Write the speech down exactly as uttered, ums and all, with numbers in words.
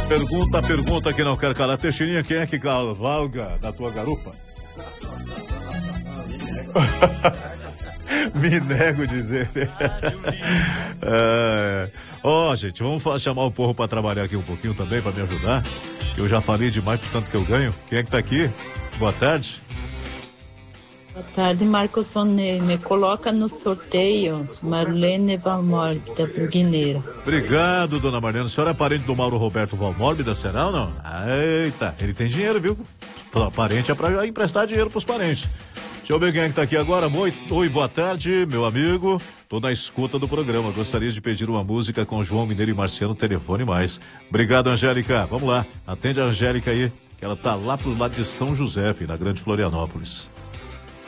Pergunta, pergunta que não quer calar. Teixeirinha, quem é que cavalga na tua garupa? Me nego a dizer. É. Ó, gente, vamos chamar o povo para trabalhar aqui um pouquinho também, para me ajudar. Eu já falei demais, portanto que eu ganho. Quem é que tá aqui? Boa tarde. Boa tarde, Marcos Sonet. Me coloca no sorteio Marlene Valmorbe, da Burguineira. Obrigado, dona Marlene. A senhora é parente do Mauro Roberto Valmorbe, da será ou não? Eita, ele tem dinheiro, viu? Parente é pra emprestar dinheiro pros parentes. Deixa eu ver quem é que tá aqui agora. Oi, oi, boa tarde, meu amigo. Tô na escuta do programa. Gostaria de pedir uma música com João Mineiro e Marciano, telefone mais. Obrigado, Angélica. Vamos lá. Atende a Angélica aí, que ela tá lá pro lado de São José, na Grande Florianópolis.